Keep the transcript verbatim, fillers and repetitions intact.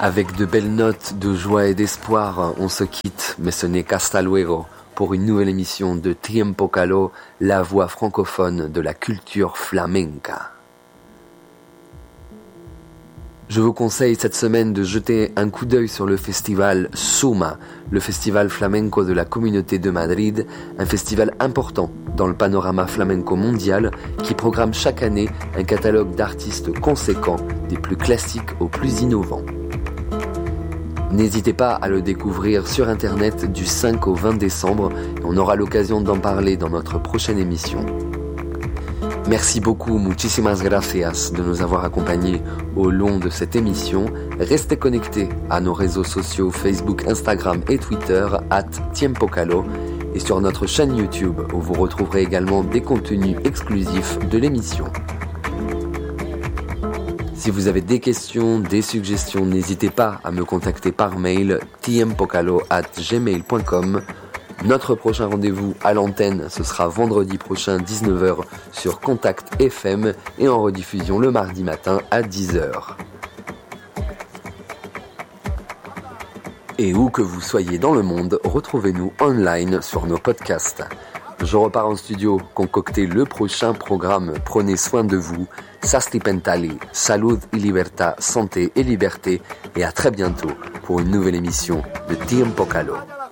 Avec de belles notes de joie et d'espoir, on se quitte, mais ce n'est qu'hasta luego pour une nouvelle émission de Tiempo Caló, la voix francophone de la culture flamenca. Je vous conseille cette semaine de jeter un coup d'œil sur le festival Suma, le festival flamenco de la Communauté de Madrid, un festival important dans le panorama flamenco mondial qui programme chaque année un catalogue d'artistes conséquents, des plus classiques aux plus innovants. N'hésitez pas à le découvrir sur internet du cinq au vingt décembre, et on aura l'occasion d'en parler dans notre prochaine émission. Merci beaucoup, muchísimas gracias de nous avoir accompagnés au long de cette émission. Restez connectés à nos réseaux sociaux Facebook, Instagram et Twitter arobase Tiempo Caló et sur notre chaîne YouTube où vous retrouverez également des contenus exclusifs de l'émission. Si vous avez des questions, des suggestions, n'hésitez pas à me contacter par mail tiempocalo arobase gmail point com. Notre prochain rendez-vous à l'antenne, ce sera vendredi prochain dix-neuf heures sur Contact F M et en rediffusion le mardi matin à dix heures. Et où que vous soyez dans le monde, retrouvez-nous online sur nos podcasts. Je repars en studio concocter le prochain programme. Prenez soin de vous. Sasti Pentali, Salud y Libertad, Santé et Liberté. Et à très bientôt pour une nouvelle émission de Tiempo Caló.